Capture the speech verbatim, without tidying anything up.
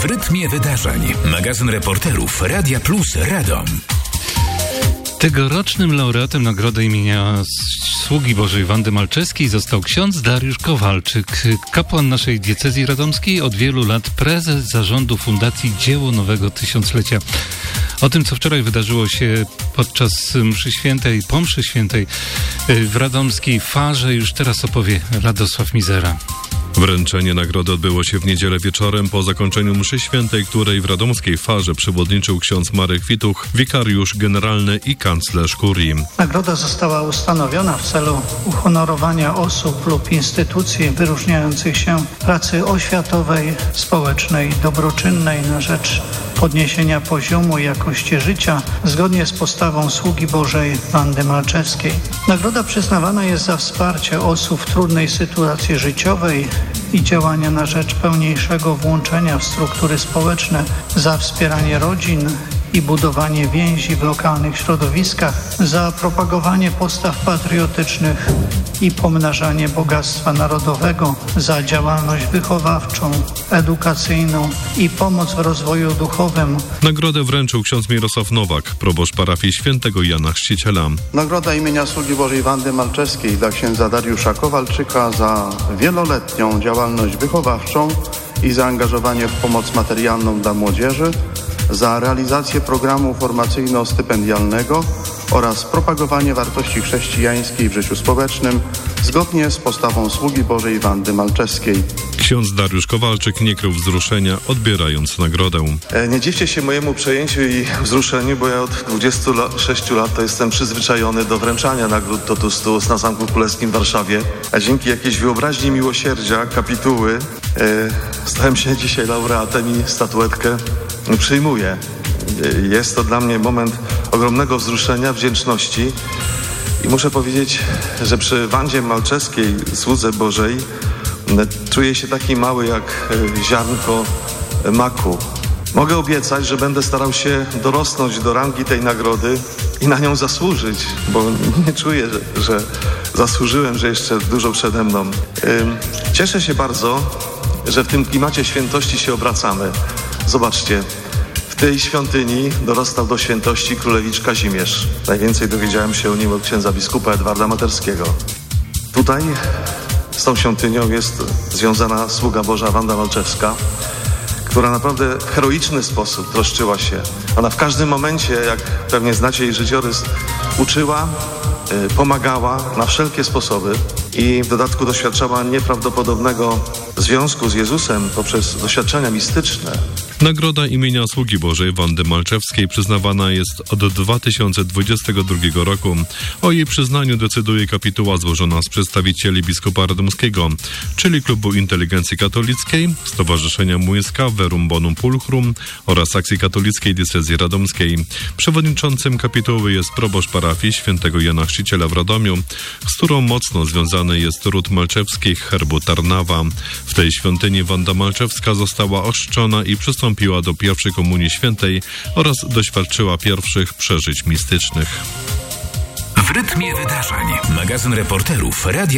W rytmie wydarzeń. Magazyn reporterów Radia Plus Radom. Tegorocznym laureatem nagrody imienia Sługi Bożej Wandy Malczewskiej został ksiądz Dariusz Kowalczyk, kapłan naszej diecezji radomskiej, od wielu lat prezes zarządu Fundacji Dzieło Nowego Tysiąclecia. O tym, co wczoraj wydarzyło się podczas mszy świętej, po mszy świętej w radomskiej Farze, już teraz opowie Radosław Mizera. Wręczenie nagrody odbyło się w niedzielę wieczorem po zakończeniu mszy świętej, której w radomskiej Farze przewodniczył ksiądz Marek Wituch, wikariusz generalny i kanclerz kurii. Nagroda została ustanowiona w celu uhonorowania osób lub instytucji wyróżniających się w pracy oświatowej, społecznej, dobroczynnej na rzecz podniesienia poziomu i jakości życia zgodnie z postawą Sługi Bożej Wandy Malczewskiej. Nagroda przyznawana jest za wsparcie osób w trudnej sytuacji życiowej i działania na rzecz pełniejszego włączenia w struktury społeczne, za wspieranie rodzin i budowanie więzi w lokalnych środowiskach, za propagowanie postaw patriotycznych i pomnażanie bogactwa narodowego, za działalność wychowawczą, edukacyjną i pomoc w rozwoju duchowym. Nagrodę wręczył ksiądz Mirosław Nowak, proboszcz parafii świętego Jana Chrzciciela. Nagroda imienia Sługi Bożej Wandy Malczewskiej dla księdza Dariusza Kowalczyka za wieloletnią działalność wychowawczą i zaangażowanie w pomoc materialną dla młodzieży, za realizację programu formacyjno-stypendialnego oraz propagowanie wartości chrześcijańskiej w życiu społecznym zgodnie z postawą Sługi Bożej Wandy Malczewskiej. Ksiądz Dariusz Kowalczyk nie krył wzruszenia, odbierając nagrodę. Nie dziwcie się mojemu przejęciu i wzruszeniu, bo ja od dwudziestu sześciu lat to jestem przyzwyczajony do wręczania nagród Totus Tuus na Zamku Królewskim w Warszawie, a dzięki jakiejś wyobraźni miłosierdzia, kapituły, e, stałem się dzisiaj laureatem i statuetkę przyjmuję. Jest to dla mnie moment ogromnego wzruszenia, wdzięczności i muszę powiedzieć, że przy Wandzie Malczewskiej, Słudze Bożej, czuję się taki mały jak ziarnko maku. Mogę obiecać, że będę starał się dorosnąć do rangi tej nagrody i na nią zasłużyć, bo nie czuję, że, że zasłużyłem, że jeszcze dużo przede mną. Cieszę się bardzo, że w tym klimacie świętości się obracamy. Zobaczcie, w tej świątyni dorastał do świętości królewicz Kazimierz. Najwięcej dowiedziałem się o nim od księdza biskupa Edwarda Materskiego. Tutaj z tą świątynią jest związana Sługa Boża Wanda Malczewska, która naprawdę w heroiczny sposób troszczyła się. Ona w każdym momencie, jak pewnie znacie jej życiorys, uczyła, pomagała na wszelkie sposoby i w dodatku doświadczała nieprawdopodobnego związku z Jezusem poprzez doświadczenia mistyczne. Nagroda imienia Sługi Bożej Wandy Malczewskiej przyznawana jest od dwa tysiące dwudziestego drugiego roku. O jej przyznaniu decyduje kapituła złożona z przedstawicieli biskupa radomskiego, czyli Klubu Inteligencji Katolickiej, Stowarzyszenia Muiska Verum Bonum Pulchrum oraz Akcji Katolickiej Diecezji Radomskiej. Przewodniczącym kapituły jest proboszcz parafii świętego Jana Chrzciciela w Radomiu, z którą mocno związany jest ród Malczewskich herbu Tarnawa. W tej świątyni Wanda Malczewska została ochrzczona i przystąpiła do pierwszej komunii świętej oraz doświadczyła pierwszych przeżyć mistycznych. W rytmie wydarzeń. Magazyn reporterów Radia